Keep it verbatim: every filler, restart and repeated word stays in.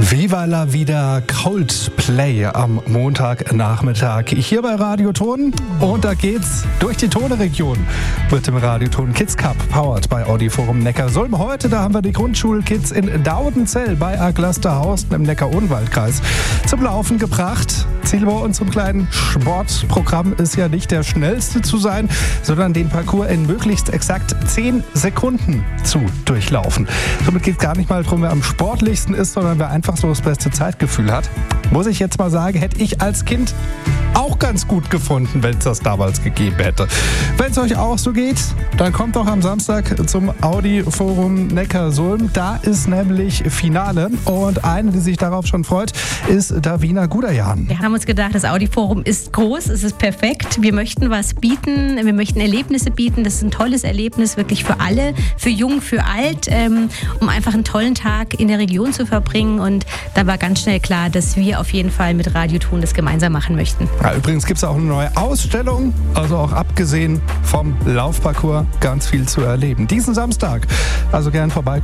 Viva la Vida Coldplay am Montagnachmittag hier bei Radioton. Und da geht's durch die Tone-Region mit dem Radioton Kids Cup, powered bei Audiforum Neckarsulm. Heute, da haben wir die Grundschulkids in Daudenzell bei Aglasterhausen im Neckar-Odenwald-Kreis zum Laufen gebracht. Ziel bei unserem kleinen Sportprogramm ist ja nicht der schnellste zu sein, sondern den Parcours in möglichst exakt zehn Sekunden zu durchlaufen. Somit geht es gar nicht mal darum, wer am sportlichsten ist, sondern wer einfach so das beste Zeitgefühl hat. Muss ich jetzt mal sagen, hätte ich als Kind auch ganz gut gefunden, wenn es das damals gegeben hätte. Wenn es euch auch so geht, dann kommt doch am Samstag zum Audi-Forum Neckarsulm. Da ist nämlich Finale und eine, die sich darauf schon freut, ist Davina Guderjan. Wir haben uns gedacht, das Audi-Forum ist groß, es ist perfekt. Wir möchten was bieten, wir möchten Erlebnisse bieten. Das ist ein tolles Erlebnis, wirklich für alle, für jung, für alt, ähm, um einfach einen tollen Tag in der Region zu verbringen. Und da war ganz schnell klar, dass wir auf jeden Fall mit Radioton das gemeinsam machen möchten. Ja, übrigens gibt es auch eine neue Ausstellung, also auch abgesehen vom Laufparcours ganz viel zu erleben. Diesen Samstag, also gern vorbeikommen.